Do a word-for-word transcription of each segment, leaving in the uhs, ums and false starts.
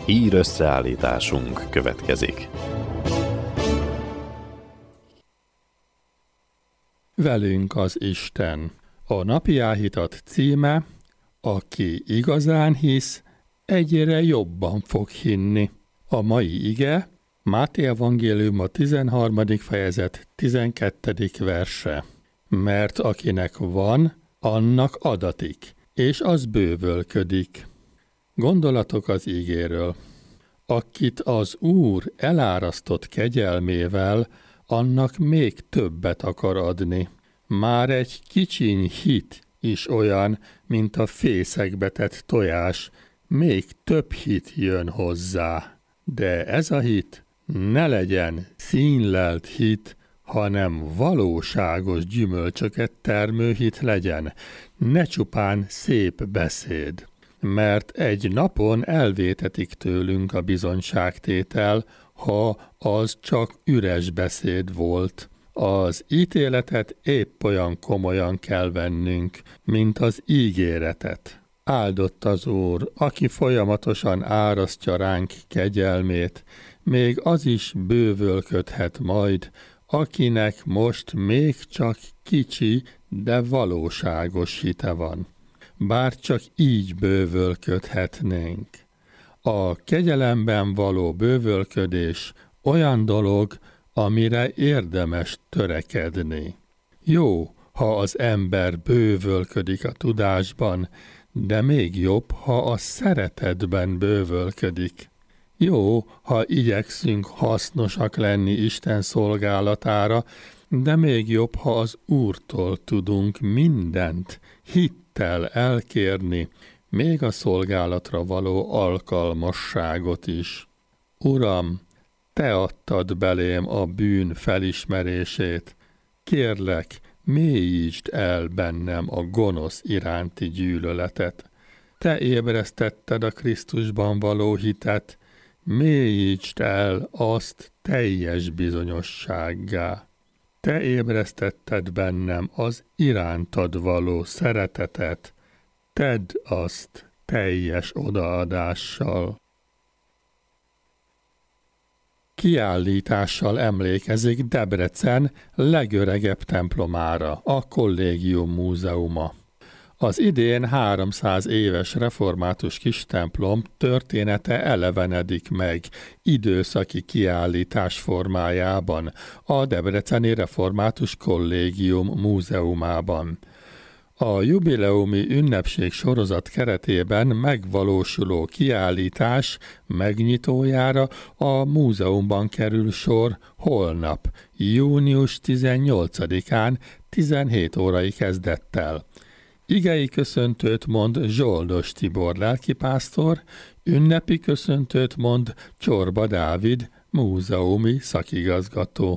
Hír összeállításunk következik. Velünk az Isten. A napi áhítat címe: Aki igazán hisz, egyre jobban fog hinni. A mai ige Máté evangélium a tizenharmadik fejezet tizenkettedik verse. Mert akinek van, annak adatik, és az bővölködik. Gondolatok az igéről. Akit az Úr elárasztott kegyelmével, annak még többet akar adni. Már egy kicsiny hit is olyan, mint a fészekbe tett tojás, még több hit jön hozzá. De ez a hit ne legyen színlelt hit, hanem valóságos gyümölcsöket termő hit legyen, ne csupán szép beszéd. Mert egy napon elvétetik tőlünk a bizonyságtétel, ha az csak üres beszéd volt. Az ítéletet épp olyan komolyan kell vennünk, mint az ígéretet. Áldott az Úr, aki folyamatosan árasztja ránk kegyelmét, még az is bővölködhet majd, akinek most még csak kicsi, de valóságos hite van. Bár csak így bővölködhetnénk. A kegyelemben való bővölködés olyan dolog, amire érdemes törekedni. Jó, ha az ember bővölködik a tudásban, de még jobb, ha a szeretetben bővölködik. Jó, ha igyekszünk hasznosak lenni Isten szolgálatára, de még jobb, ha az Úrtól tudunk mindent hittel elkérni, még a szolgálatra való alkalmasságot is. Uram, Te adtad belém a bűn felismerését. Kérlek, mélyítsd el bennem a gonosz iránti gyűlöletet. Te ébresztetted a Krisztusban való hitet, mélyítsd el azt teljes bizonyossággá. Te ébresztetted bennem az irántad való szeretetet, tedd azt teljes odaadással. Kiállítással emlékezik Debrecen legöregebb templomára, a Kollégium Múzeuma. Az idén háromszáz éves református kistemplom története elevenedik meg időszaki kiállítás formájában a Debreceni Református Kollégium Múzeumában. A jubileumi ünnepség sorozat keretében megvalósuló kiállítás megnyitójára a múzeumban kerül sor holnap, június tizennyolcadikán tizenhét órai kezdettel. Igei köszöntőt mond Zsoldos Tibor lelkipásztor, ünnepi köszöntőt mond Csorba Dávid, múzeumi szakigazgató.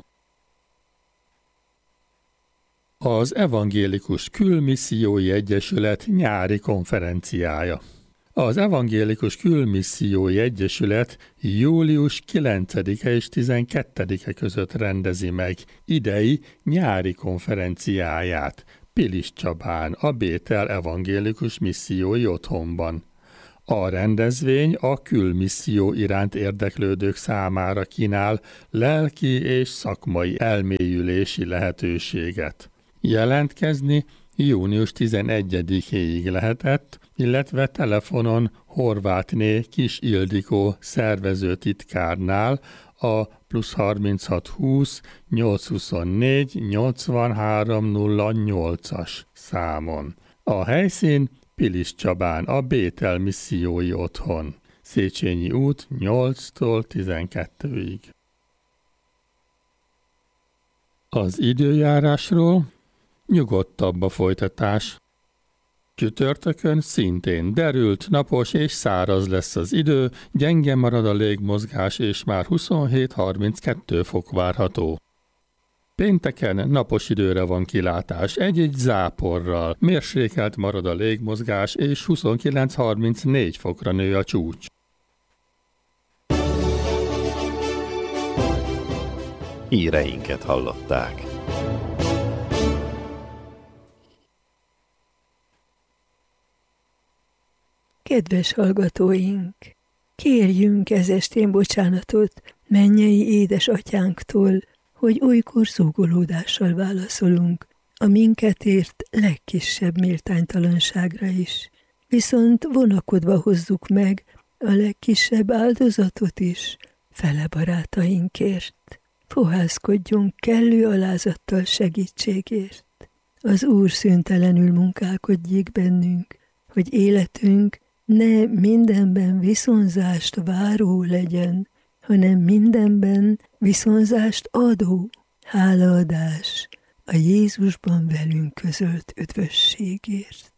Az Evangélikus Külmissziói Egyesület nyári konferenciája. Az Evangélikus Külmissziói Egyesület július kilencedike és tizenkettedike között rendezi meg idei nyári konferenciáját Piliscsabán, a Bétel Evangélikus Missziói Otthonban. A rendezvény a külmisszió iránt érdeklődők számára kínál lelki és szakmai elmélyülési lehetőséget. Jelentkezni június tizenegyedikéig lehetett, illetve telefonon Horvátné Kis Ildikó szervezőtitkárnál a plusz harminchat húsz nyolcszázhuszonnégy nyolcvanhárom nulla nyolcas számon. A helyszín Piliscsabán, a Bétel Missziói Otthon. Széchenyi út nyolctól tizenkettőig. Az időjárásról: nyugodtabb a folytatás. Csütörtökön szintén derült, napos és száraz lesz az idő, gyenge marad a légmozgás, és már huszonhét harminckettő fok várható. Pénteken napos időre van kilátás, egy-egy záporral, mérsékelt marad a légmozgás, és huszonkilenc harmincnégy fokra nő a csúcs. Híreinket hallották. Kedves hallgatóink! Kérjünk ezestén bocsánatot mennyei édesatyánktól, hogy olykor szógolódással válaszolunk a minket ért legkisebb méltánytalanságra is. Viszont vonakodva hozzuk meg a legkisebb áldozatot is fele barátainkért. Fohászkodjunk kellő alázattal segítségért. Az Úr szüntelenül munkálkodjék bennünk, hogy életünk ne mindenben viszonzást váró legyen, hanem mindenben viszonzást adó. Hálaadás a Jézusban velünk közölt üdvösségért.